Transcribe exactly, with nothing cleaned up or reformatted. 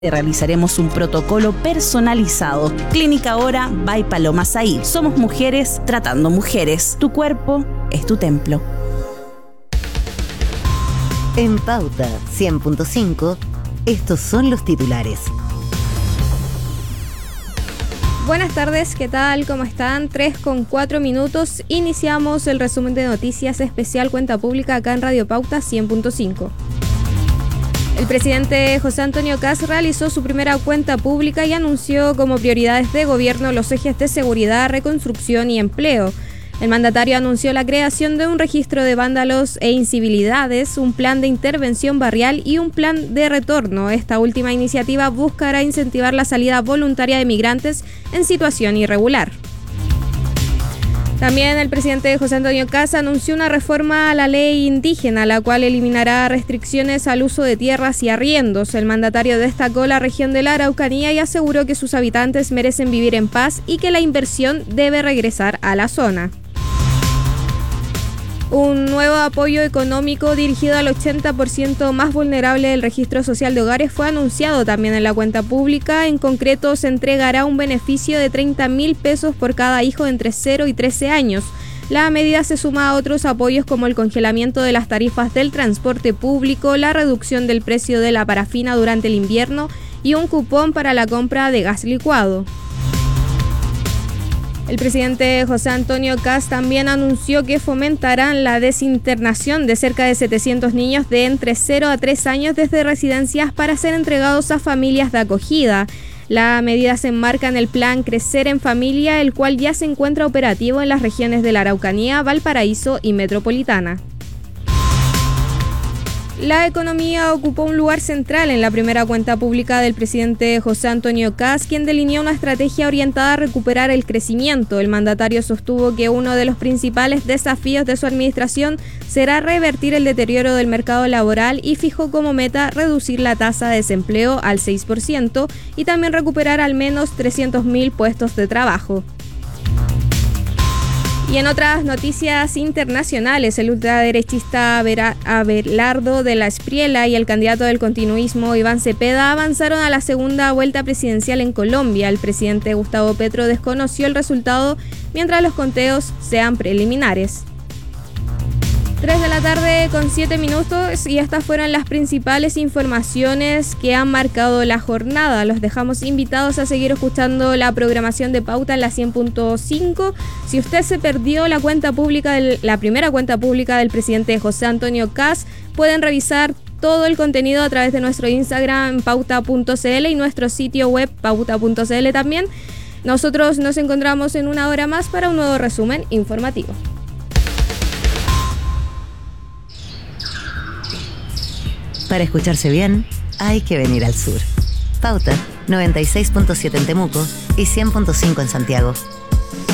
Realizaremos un protocolo personalizado. Clínica Hora by Paloma Said. Somos mujeres tratando mujeres. Tu cuerpo es tu templo. En Pauta cien punto cinco, estos son los titulares. Buenas tardes, ¿qué tal? ¿Cómo están? tres con cuatro minutos. Iniciamos el resumen de noticias especial Cuenta Pública acá en Radio Pauta cien punto cinco. El presidente José Antonio Kast realizó su primera cuenta pública y anunció como prioridades de gobierno los ejes de seguridad, reconstrucción y empleo. El mandatario anunció la creación de un registro de vándalos e incivilidades, un plan de intervención barrial y un plan de retorno. Esta última iniciativa buscará incentivar la salida voluntaria de migrantes en situación irregular. También el presidente José Antonio Kast anunció una reforma a la ley indígena, la cual eliminará restricciones al uso de tierras y arriendos. El mandatario destacó la región de la Araucanía y aseguró que sus habitantes merecen vivir en paz y que la inversión debe regresar a la zona. Un nuevo apoyo económico dirigido al ochenta por ciento más vulnerable del registro social de hogares fue anunciado también en la cuenta pública. En concreto, se entregará un beneficio de treinta mil pesos por cada hijo entre cero y trece años. La medida se suma a otros apoyos como el congelamiento de las tarifas del transporte público, la reducción del precio de la parafina durante el invierno y un cupón para la compra de gas licuado. El presidente José Antonio Kast también anunció que fomentarán la desinternación de cerca de setecientos niños de entre cero a tres años desde residencias para ser entregados a familias de acogida. La medida se enmarca en el plan Crecer en Familia, el cual ya se encuentra operativo en las regiones de la Araucanía, Valparaíso y Metropolitana. La economía ocupó un lugar central en la primera cuenta pública del presidente José Antonio Kast, quien delineó una estrategia orientada a recuperar el crecimiento. El mandatario sostuvo que uno de los principales desafíos de su administración será revertir el deterioro del mercado laboral y fijó como meta reducir la tasa de desempleo al seis por ciento y también recuperar al menos trescientos mil puestos de trabajo. Y en otras noticias internacionales, el ultraderechista Abelardo de la Espriella y el candidato del continuismo Iván Cepeda avanzaron a la segunda vuelta presidencial en Colombia. El presidente Gustavo Petro desconoció el resultado mientras los conteos sean preliminares. tres de la tarde con siete minutos y estas fueron las principales informaciones que han marcado la jornada. Los dejamos invitados a seguir escuchando la programación de Pauta en la cien punto cinco. Si usted se perdió la cuenta pública del, la primera cuenta pública del presidente José Antonio Kast, pueden revisar todo el contenido a través de nuestro Instagram pauta punto cl y nuestro sitio web pauta punto cl también. Nosotros nos encontramos en una hora más para un nuevo resumen informativo. Para escucharse bien, hay que venir al sur. Pauta noventa y seis punto siete en Temuco y cien punto cinco en Santiago.